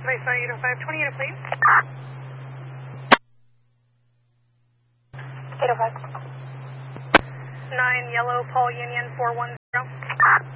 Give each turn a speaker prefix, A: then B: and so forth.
A: Mesa 805, 20 unit, please. 805. 9 Yellow, Paul Union 410.